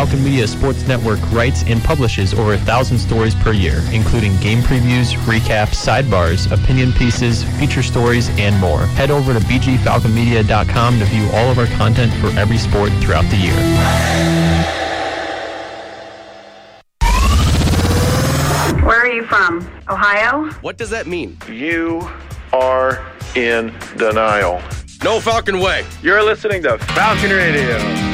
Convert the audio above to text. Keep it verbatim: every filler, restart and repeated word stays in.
Falcon Media Sports Network writes and publishes over a thousand stories per year, including game previews, recaps, sidebars, opinion pieces, feature stories, and more. Head over to b g falcon media dot com to view all of our content for every sport throughout the year. Where are you from? Ohio? What does that mean? You are in denial. No Falcon way. You're listening to Falcon Radio.